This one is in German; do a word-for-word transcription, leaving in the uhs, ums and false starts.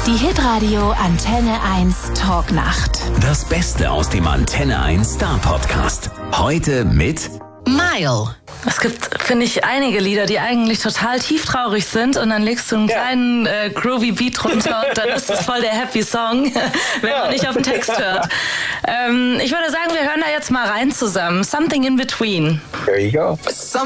Die Hitradio Antenne eins Talknacht. Das Beste aus dem Antenne eins Star Podcast. Heute mit Mile. Es gibt, finde ich, einige Lieder, die eigentlich total tieftraurig sind und dann legst du einen ja. kleinen äh, groovy Beat runter und dann ist es voll der Happy Song, wenn ja. man nicht auf den Text hört. Ähm, ich würde sagen, wir hören da jetzt mal rein zusammen. Something in Between. There you go.